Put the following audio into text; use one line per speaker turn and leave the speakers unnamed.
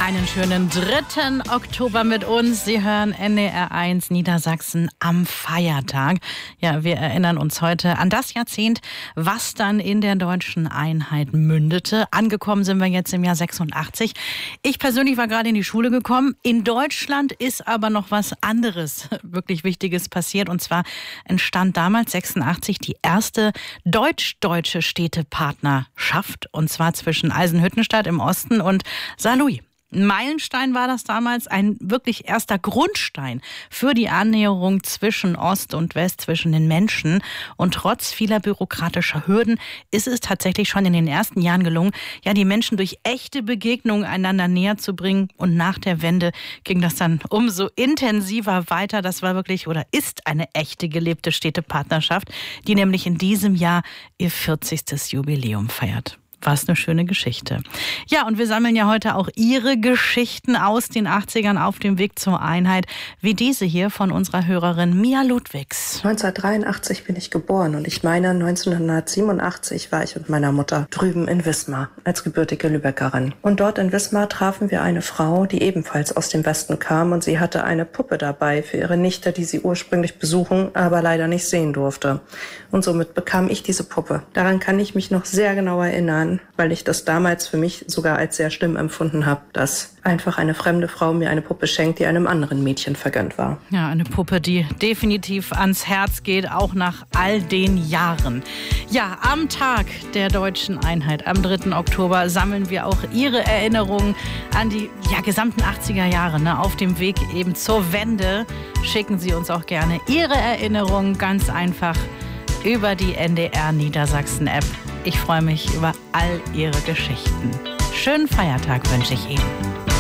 Einen schönen 3. Oktober mit uns. Sie hören NDR1 Niedersachsen am Feiertag. Ja, wir erinnern uns heute an das Jahrzehnt, was dann in der deutschen Einheit mündete. Angekommen sind wir jetzt im Jahr 86. Ich persönlich war gerade in die Schule gekommen. In Deutschland ist aber noch was anderes, wirklich Wichtiges passiert. Und zwar entstand damals 86 die erste deutsch-deutsche Städtepartnerschaft. Und zwar zwischen Eisenhüttenstadt im Osten und Saarlouis. Ein Meilenstein war das damals, ein wirklich erster Grundstein für die Annäherung zwischen Ost und West, zwischen den Menschen. Und trotz vieler bürokratischer Hürden ist es tatsächlich schon in den ersten Jahren gelungen, ja, die Menschen durch echte Begegnungen einander näher zu bringen. Und nach der Wende ging das dann umso intensiver weiter. Das war wirklich oder ist eine echte gelebte Städtepartnerschaft, die nämlich in diesem Jahr ihr 40. Jubiläum feiert. Was eine schöne Geschichte. Ja, und wir sammeln ja heute auch Ihre Geschichten aus den 80ern auf dem Weg zur Einheit, wie diese hier von unserer Hörerin Mia Ludwigs.
1983 bin ich geboren und ich meine 1987 war ich mit meiner Mutter drüben in Wismar als gebürtige Lübeckerin. Und dort in Wismar trafen wir eine Frau, die ebenfalls aus dem Westen kam und sie hatte eine Puppe dabei für ihre Nichte, die sie ursprünglich besuchen, aber leider nicht sehen durfte. Und somit bekam ich diese Puppe. Daran kann ich mich noch sehr genau erinnern, weil ich das damals für mich sogar als sehr schlimm empfunden habe, dass einfach eine fremde Frau mir eine Puppe schenkt, die einem anderen Mädchen vergönnt war.
Ja, eine Puppe, die definitiv ans Herz geht, auch nach all den Jahren. Ja, am Tag der deutschen Einheit, am 3. Oktober, sammeln wir auch Ihre Erinnerungen an die gesamten 80er Jahre. Auf dem Weg eben zur Wende schicken Sie uns auch gerne Ihre Erinnerungen ganz einfach über die NDR Niedersachsen App. Ich freue mich über all Ihre Geschichten. Schönen Feiertag wünsche ich Ihnen.